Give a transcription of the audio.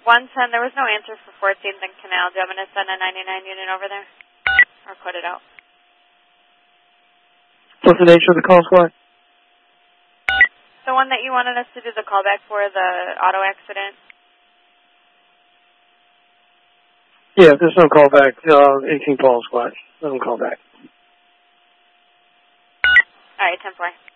110, there was no answer for 14th and Canal. Do you want me to send a 99 unit over there? Or put it out? What's the nature of the call, Squad? The one that you wanted us to do the callback for, the auto accident? Yeah, there's no callback. 18 Paul Squad. No callback. All right, 10-4.